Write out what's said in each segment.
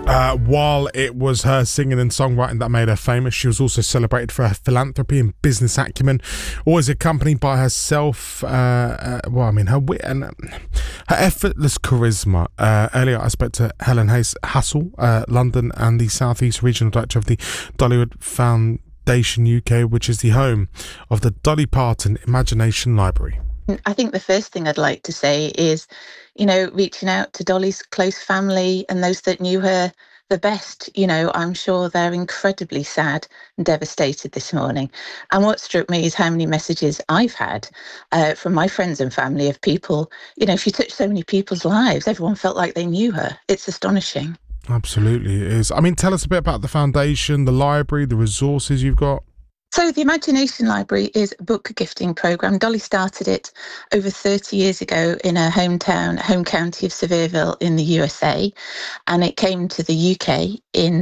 While it was her singing and songwriting that made her famous, she was also celebrated for her philanthropy and business acumen, always accompanied by herself, her wit and her effortless charisma. Earlier, I spoke to Helen Hassel, London and the South East Regional Director of the Dollywood Foundation UK, which is the home of the Dolly Parton Imagination Library. I think the first thing I'd like to say is, reaching out to Dolly's close family and those that knew her the best. I'm sure they're incredibly sad and devastated this morning. And what struck me is how many messages I've had from my friends and family of people, she touched so many people's lives. Everyone felt like they knew her. It's astonishing. Absolutely, it is. I mean, tell us a bit about the foundation, the library, the resources you've got. So the Imagination Library is a book gifting programme. Dolly started it over 30 years ago in her home county of Sevierville in the USA, and it came to the UK in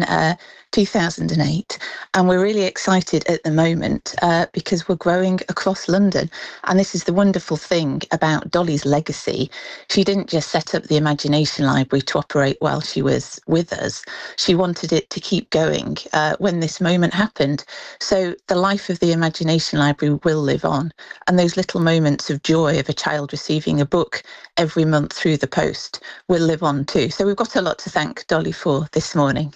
2008. And we're really excited at the moment because we're growing across London. And this is the wonderful thing about Dolly's legacy. She didn't just set up the Imagination Library to operate while she was with us. She wanted it to keep going when this moment happened. So the life of the Imagination Library will live on. And those little moments of joy of a child receiving a book every month through the post will live on too. So we've got a lot to thank Dolly for this morning.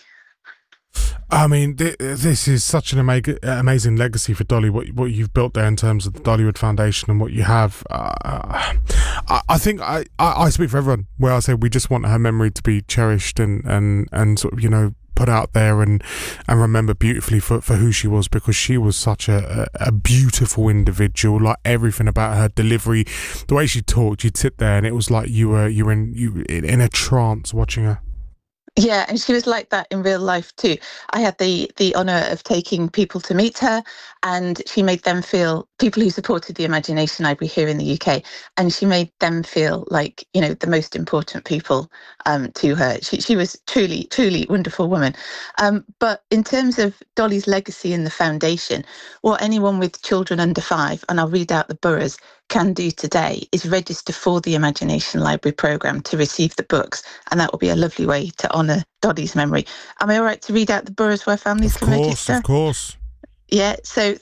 I mean, this is such an amazing legacy for Dolly, what you've built there in terms of the Dollywood Foundation and what you have. I think I speak for everyone where I say we just want her memory to be cherished and sort of, put out there and remember beautifully for who she was, because she was such a beautiful individual. Like everything about her delivery, the way she talked, you'd sit there and it was like you were in a trance watching her. Yeah, and she was like that in real life too. I had the honour of taking people to meet her, and she made them feel, people who supported the Imagination Library here in the UK, and she made them feel like, the most important people to her. She was truly, truly wonderful woman. But in terms of Dolly's legacy in the foundation, what anyone with children under 5, and I'll read out the boroughs, can do today is register for the Imagination Library programme to receive the books, and that will be a lovely way to honour Dolly's memory. Am I all right to read out the boroughs where families can register? Of course. Yeah, so